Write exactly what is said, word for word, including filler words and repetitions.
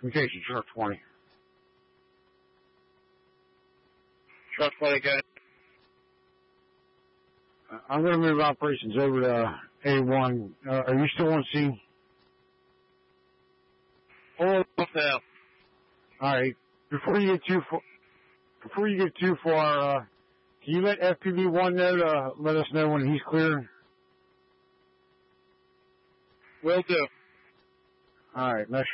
Communication, Truck twenty. Truck twenty, go ahead. Uh, I'm going to move operations over to A one. Uh, are you still on scene? Hold off now. All right. Before you get too far, before you get too far, uh, can you let F P V one know to let us know when he's clear? Will do. All right. Let's